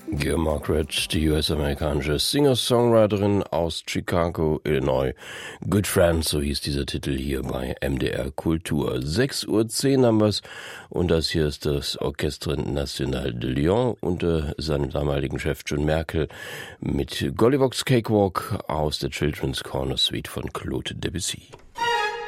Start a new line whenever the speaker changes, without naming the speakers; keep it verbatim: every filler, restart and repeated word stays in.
Gail Margaret, die U S-amerikanische Singer-Songwriterin aus Chicago, Illinois. Good Friends, so hieß dieser Titel hier bei M D R Kultur. sechs Uhr zehn haben wir's und das hier ist das Orchestre National de Lyon unter seinem damaligen Chef John Merkel mit Golliwogg's Cakewalk aus der Children's Corner Suite von Claude Debussy.